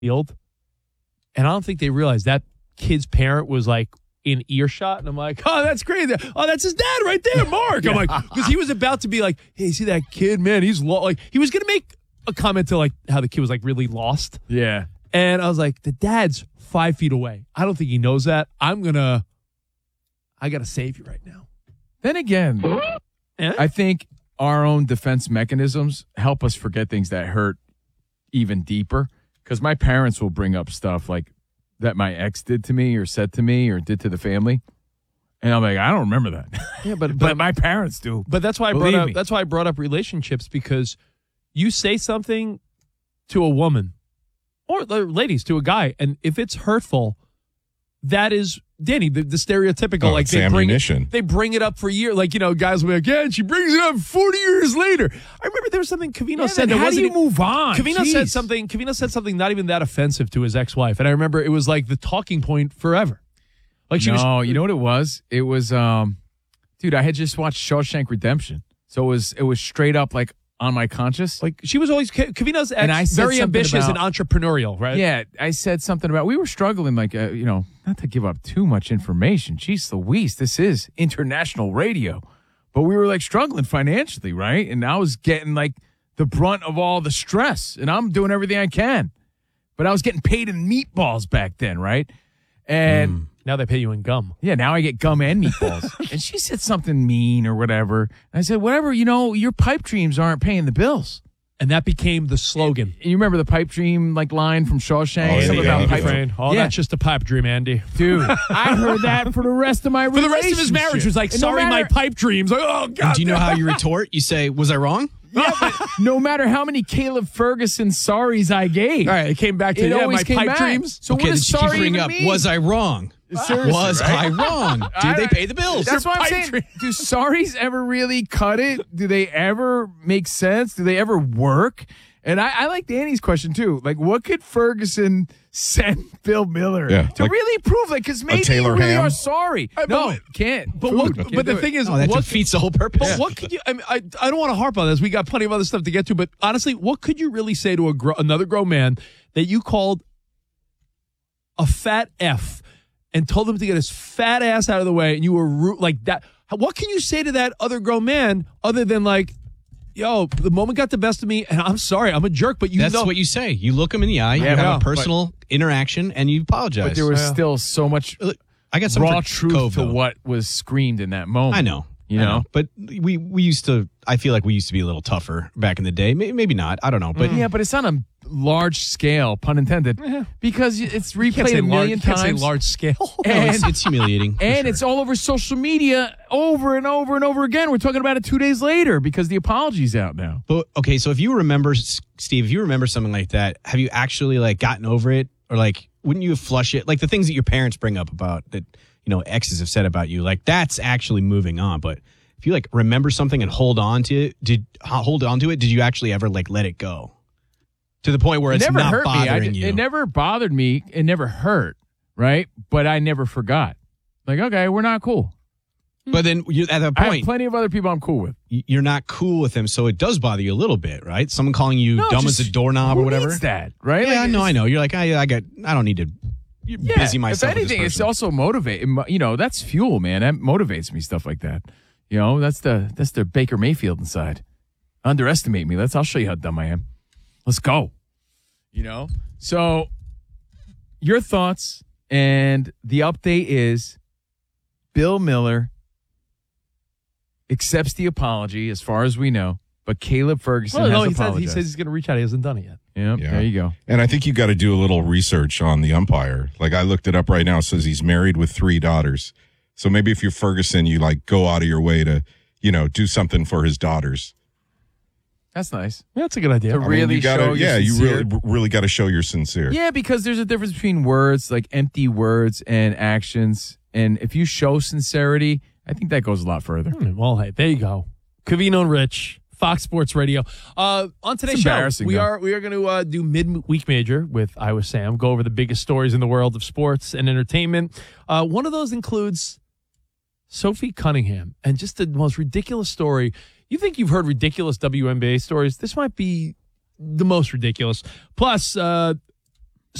field, and I don't think they realized that kid's parent was like in earshot, and I'm like, oh, that's crazy. Oh, that's his dad right there, Mark. I'm like, because he was about to be like, hey, see that kid, man, he's like, he was gonna make a comment to like how the kid was like really lost. Yeah. And I was like, the dad's 5 feet away. I don't think he knows that. I gotta save you right now. Then again, I think our own defense mechanisms help us forget things that hurt even deeper. Because my parents will bring up stuff like that my ex did to me or said to me or did to the family. And I'm like, I don't remember that. Yeah, but my parents do. But that's why I brought up relationships, because you say something to a woman or ladies to a guy, and if it's hurtful, that is, Danny, the stereotypical, like they bring it up for years. Like, guys will be like, yeah, and she brings it up 40 years later. I remember there was something Covino said. How do you move on? Covino said something not even that offensive to his ex-wife. And I remember it was like the talking point forever. Like you know what it was? It was, dude, I had just watched Shawshank Redemption. So it was straight up like on my conscious. Like she was always, Covino's ex, very ambitious and entrepreneurial, right? Yeah. I said something about, we were struggling like, not to give up too much information. Jeez Louise, this is international radio. But we were like struggling financially, right? And I was getting like the brunt of all the stress. And I'm doing everything I can. But I was getting paid in meatballs back then, right? And now they pay you in gum. Yeah, now I get gum and meatballs. And she said something mean or whatever. And I said, whatever, your pipe dreams aren't paying the bills. And that became the slogan. And you remember the pipe dream line from Shawshank? About pipe dream. Oh, that's just a pipe dream, Andy. Dude, I heard that for the rest of my relationship. For the rest of his marriage, was like, sorry, my pipe dreams. Like, oh, God. And do you know how you retort? You say, was I wrong? Yeah, but no matter how many Caleb Ferguson sorries I gave. All right, it came back to my pipe dreams. So okay, what does sorry even up? mean? Was I wrong? Seriously, was I wrong? Did they pay the bills? That's what I'm saying. Do sorries ever really cut it? Do they ever make sense? Do they ever work? And I like Danny's question, too. Like, what could Ferguson send Bill Miller to really prove, like, because maybe you really are sorry. No, can't. But the thing is, that defeats the whole purpose. But what could you, I don't want to harp on this. We got plenty of other stuff to get to. But honestly, what could you really say to another grown man that you called a fat F and told him to get his fat ass out of the way, and you were like that? What can you say to that other grown man other than, like, yo, the moment got the best of me, and I'm sorry, I'm a jerk, but that's what you say. You look him in the eye, you have a personal interaction, and you apologize. But there was still so much I got some raw truth to what was screamed in that moment. I know. You know? But we used to, I feel like we used to be a little tougher back in the day. Maybe not. I don't know. But yeah, but it's on a large scale, pun intended, because it's replayed a million times. You can't say large scale. And it's humiliating. And it's all over social media over and over and over again. We're talking about it 2 days later because the apology's out now. But okay, so if you remember, Steve, if you remember something like that, have you actually like gotten over it? Or like, wouldn't you flush it? Like the things that your parents bring up about that, exes have said about you, like that's actually moving on. But if you like remember something and hold on to it, did you actually ever like let it go? To the point where it's not bothering you. It never bothered me. It never hurt, right? But I never forgot. Like, okay, we're not cool. But then at that point, I have plenty of other people I'm cool with. You're not cool with them, so it does bother you a little bit, right? Someone calling you dumb as a doorknob or whatever. Who needs that, right? Yeah, like, I know. You're like, I don't need to busy myself. If anything, with this it's also motivating. That's fuel, man. That motivates me. Stuff like that. That's the Baker Mayfield inside. Underestimate me. I'll show you how dumb I am. Let's go. So your thoughts, and the update is Bill Miller accepts the apology as far as we know, but Caleb Ferguson has apologized. He says he's going to reach out. He hasn't done it yet. Yeah, there you go. And I think you got to do a little research on the umpire. Like I looked it up right now. It says he's married with 3 daughters. So maybe if you're Ferguson, you like go out of your way to, do something for his daughters. That's nice. Yeah, that's a good idea. You really got to show you're sincere. Yeah, because there's a difference between words, like empty words, and actions. And if you show sincerity, I think that goes a lot further. Well, hey, there you go. Covino and Rich, Fox Sports Radio. On today's show, we are going to do Midweek Major with Iowa Sam, go over the biggest stories in the world of sports and entertainment. One of those includes Sophie Cunningham, and just the most ridiculous story. You think you've heard ridiculous WNBA stories? This might be the most ridiculous. Plus,